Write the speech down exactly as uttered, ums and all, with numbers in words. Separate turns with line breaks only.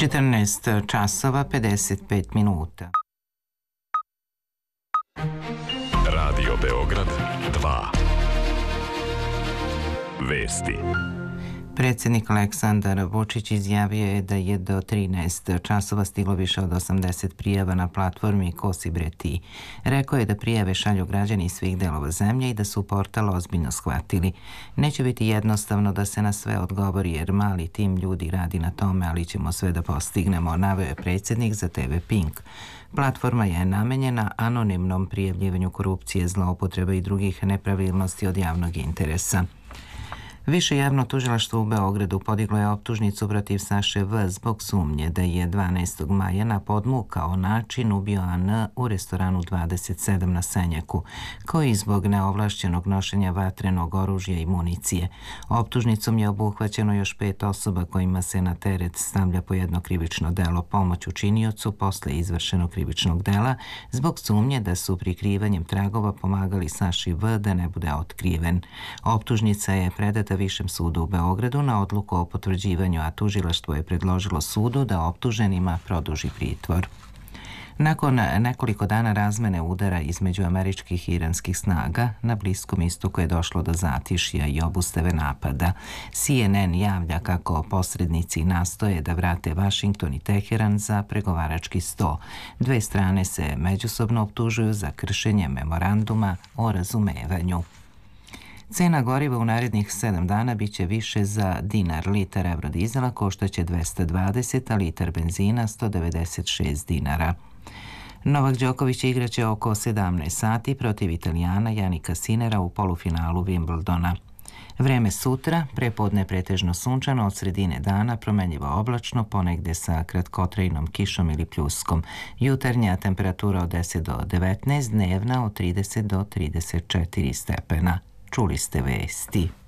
četrnaest časova pedeset pet minuta.
Radio Beograd dva. Vesti.
Predsjednik Aleksandar Vučić izjavio je da je do trinaest časova stiglo više od osamdeset prijava na platformi Kosi bre ti. Rekao je da prijave šalju građani iz svih delova zemlje i da su portal ozbiljno shvatili. Neće biti jednostavno da se na sve odgovori jer mali tim ljudi radi na tome, ali ćemo sve da postignemo, naveo je predsjednik za te ve Pink. Platforma je namenjena anonimnom prijavljivanju korupcije, zloupotreba i drugih nepravilnosti od javnog interesa. Više javno tužilaštvo u Beogradu podiglo je optužnicu protiv Saše V zbog sumnje da je dvanaestog maja na podmukao način ubio A N u restoranu dvadeset sedam na Senjaku, kao i zbog neovlašćenog nošenja vatrenog oružja i municije. Optužnicom je obuhvaćeno još pet osoba kojima se na teret stavlja po jedno krivično delo pomoć učiniocu posle izvršenog krivičnog dela zbog sumnje da su prikrivanjem tragova pomagali Saši V da ne bude otkriven. Optužnica je predata Višem sudu u Beogradu na odluku o potvrđivanju, a tužilaštvo je predložilo sudu da optuženima produži pritvor. Nakon nekoliko dana razmene udara između američkih i iranskih snaga, na Bliskom istoku je došlo do zatišja i obustave napada. C N N javlja kako posrednici nastoje da vrate Vašington i Teheran za pregovarački sto. Dve strane se međusobno optužuju za kršenje memoranduma o razumevanju. Cena goriva u narednih sedam dana biće više za dinar. Litar eurodizela koštaće dvesta dvadeset, a litar benzina sto devedeset šest dinara. Novak Đoković igraće oko sedamnaest sati protiv Italijana Janika Sinera u polufinalu Wimbledona. Vreme sutra, prepodne pretežno sunčano, od sredine dana promenljivo oblačno, ponegde sa kratkotrajnom kišom ili pljuskom. Jutarnja temperatura od deset do devetnaest, dnevna od trideset do trideset četiri stepena. Čuli ste vesti.